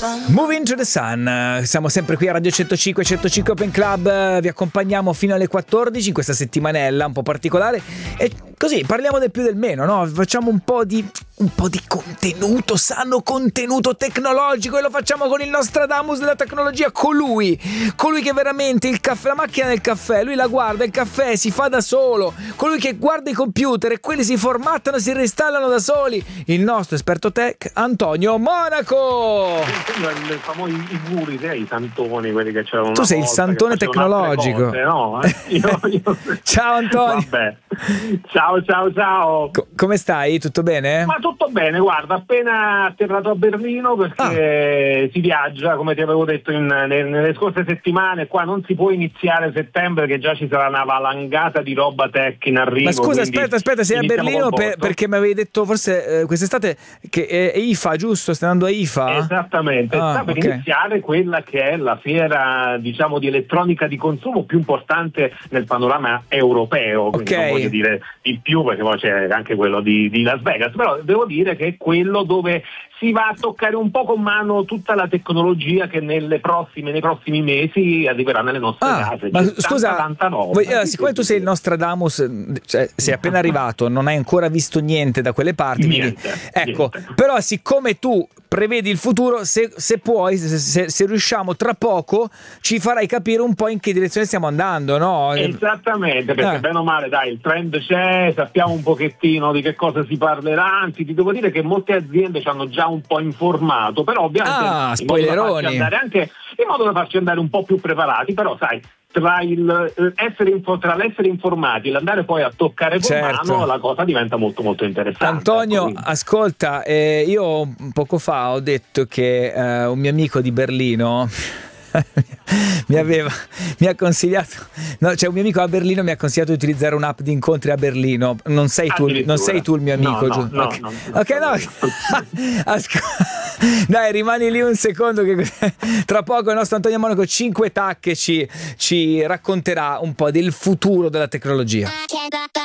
Moving to the Sun, siamo sempre qui a Radio 105 Open Club, vi accompagniamo fino alle 14 in questa settimanella un po' particolare e così parliamo del più del meno, no? Facciamo un po' di contenuto, sano contenuto tecnologico, e lo facciamo con il Nostradamus della tecnologia, colui che veramente il caffè, la macchina del caffè, lui la guarda, il caffè si fa da solo, colui che guarda i computer e quelli si formattano, si reinstallano da soli, il nostro esperto tech Antonio Monaco. I famosi guri, i santoni, quelli che c'erano. Tu sei il santone tecnologico. Cose, no? Io... Ciao Antonio. Vabbè. Ciao. Come stai? Tutto bene? Ma tutto bene, guarda, appena atterrato a Berlino perché si viaggia, come ti avevo detto nelle scorse settimane. Qua non si può iniziare settembre, che già ci sarà una valangata di roba tech in arrivo. Ma scusa, aspetta, sei a Berlino perché mi avevi detto forse quest'estate che è IFA, giusto? Stai andando a IFA? Esattamente, sta per iniziare quella che è la fiera, diciamo, di elettronica di consumo più importante nel panorama europeo, quindi non voglio dire di più perché poi c'è anche quello di Las Vegas, però devo dire che è quello dove si va a toccare un po' con mano tutta la tecnologia che nei prossimi mesi arriverà nelle nostre case. Ma scusa, siccome tu sei il Nostradamus, cioè sei appena arrivato, non hai ancora visto niente da quelle parti, niente. Però siccome tu prevedi il futuro, se puoi, se riusciamo tra poco ci farai capire un po' in che direzione stiamo andando, no? Esattamente, perché bene o male il trend c'è, sappiamo un pochettino di che cosa si parlerà, anzi ti devo dire che molte aziende ci hanno già un po' informato, però ovviamente spoileroni, in modo da farci andare un po' più preparati, però sai, tra l'essere informati e l'andare poi a toccare con mano, la cosa diventa molto molto interessante. Antonio, ascolta, io poco fa ho detto che un mio amico di Berlino mi ha consigliato, un mio amico a Berlino mi ha consigliato di utilizzare un'app di incontri a Berlino. Non sei tu il mio amico, giusto? No. Dai, rimani lì un secondo che tra poco il nostro Antonio Monaco 5 tacche ci racconterà un po' del futuro della tecnologia.